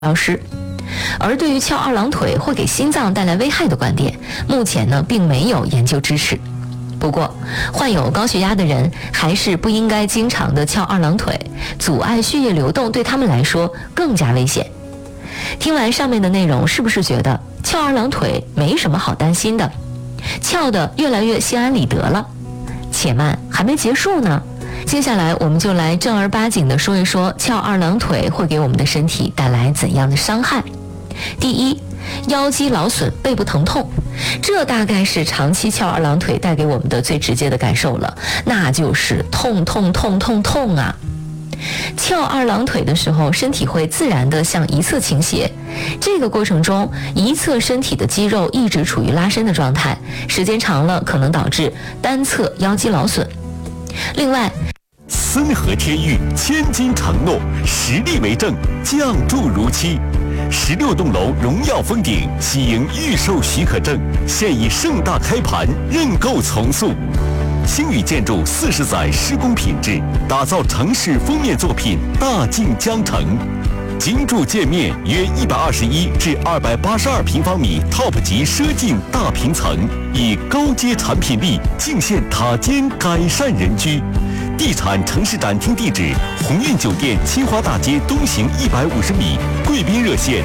疗师。而对于翘二郎腿会给心脏带来危害的观点，目前呢并没有研究支持。不过，患有高血压的人还是不应该经常的翘二郎腿，阻碍血液流动对他们来说更加危险。听完上面的内容，是不是觉得翘二郎腿没什么好担心的？翘得越来越心安理得了？且慢，还没结束呢。接下来我们就来正儿八经的说一说翘二郎腿会给我们的身体带来怎样的伤害。第一，腰肌劳损、背部疼痛，这大概是长期翘二郎腿带给我们的最直接的感受了，那就是痛痛痛痛痛啊！翘二郎腿的时候，身体会自然地向一侧倾斜，这个过程中一侧身体的肌肉一直处于拉伸的状态，时间长了可能导致单侧腰肌劳损。另外， 森河天域千金承诺，实力为证，降注如期。16栋楼荣耀封顶，喜迎预售许可证，现已盛大开盘，认购从速。星宇建筑40载施工品质，打造城市封面作品大晋江城。精筑界面约121至282平方米 TOP 级奢境大平层，以高阶产品力尽现塔尖改善人居。地产城市展厅地址：鸿运酒店清华大街东行150米，贵宾热线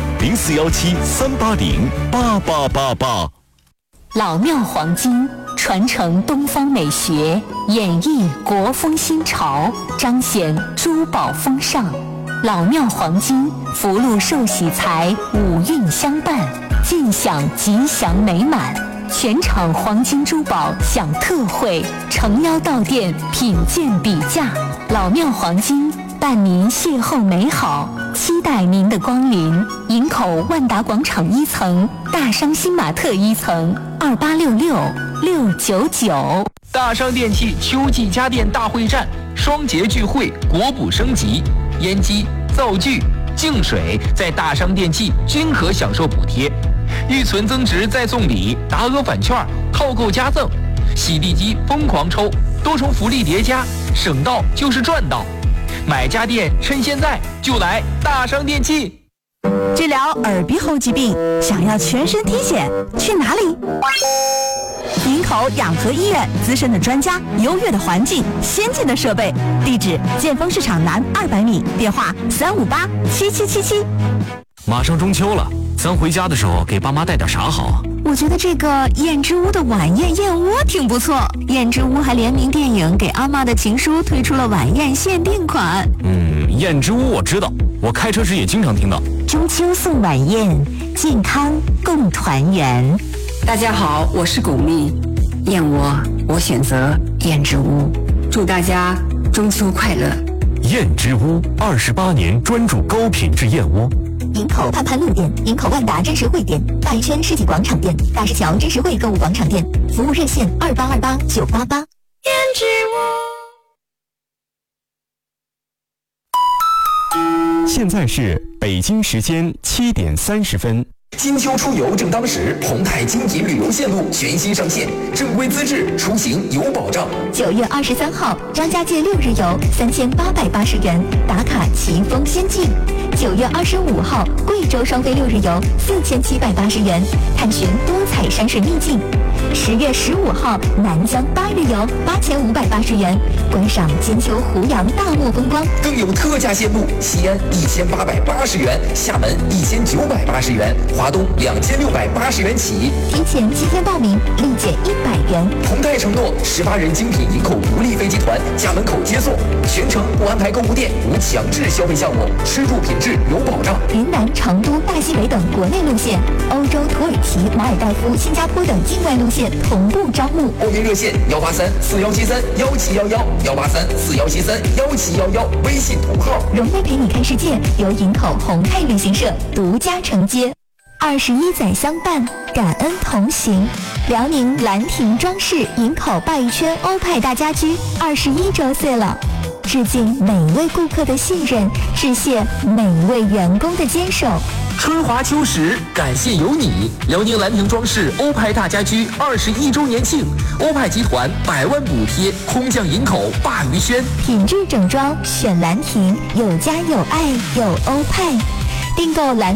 0417-380-8888。 老庙黄金传承东方美学，演绎国风新潮，彰显珠宝风尚。老庙黄金福禄寿喜财五运相伴，尽享吉祥美满。全场黄金珠宝享特惠，诚邀到店品鉴比价。老庙黄金伴您邂逅美好，期待您的光临。营口万达广场1层，大商新玛特1层，2866-699。 大商电器秋季家电大会战，双节聚会，国补升级，烟机、灶具、净水在大商电器均可享受补贴。预存增值再送礼，达额返券，套购加赠，洗地机疯狂抽，多重福利叠加，省到就是赚到。买家电趁现在就来大商电器。 治疗耳鼻喉疾病，想要全身体检，去哪里？营口养和医院，资深的专家，优越的环境，先进的设备。地址：建丰市场南200米，电话358-7777。 马上中秋了，咱回家的时候给爸妈带点啥好啊？ 我觉得这个燕之屋的晚宴燕窝挺不错。燕之屋还联名电影给阿嬷的情书推出了晚宴限定款。 燕之屋我知道，我开车时也经常听到。 中秋送晚宴，健康共团圆。 大家好，我是巩俐，燕窝我选择燕之屋，祝大家中秋快乐。 燕之屋28年专注高品质燕窝。 营口盼盼路店、营口万达真实汇店、大一圈世纪广场店、大石桥真实汇购物广场店，服务热线2828-988。 燕之屋。现在是北京时间7点30分。 金秋出游正当时，宏泰金体旅游线路全新上线，正规资质，出行有保障。 9月23号，张家界6日游3880元，打卡奇峰仙境。9月25号，贵州双飞6日游4780元，探寻多彩山水秘境。10月15号，南疆8日游8580元，观赏金秋湖洋大漠风光。 更有特价线路，西安1880元，厦门1980元，华东2680元起。 提前7天报名，立减100元。 宏泰承诺18人精品营口独立飞机团家门口接送，全程不安排购物店，无强制消费项目，吃住品质有保障。 云南、成都、大西北等国内路线，欧洲、土耳其、马尔代夫、新加坡等境外路线同步招募。 报名热线183-4173-1711，183-4173-1711，微信同号。 荣威陪你看世界由营口宏泰旅行社独家承接。21载相伴，感恩同行。辽宁兰亭装饰营口鲅鱼圈欧派大家居21周岁了，致敬每位顾客的信任，致谢每位员工的坚守。 春华秋实，感谢有你！辽宁兰亭装饰欧派大家居21周年庆，欧派集团100万补贴，空降营口鲅鱼轩， 品质整装选兰亭，有家有爱有欧派。 订购蓝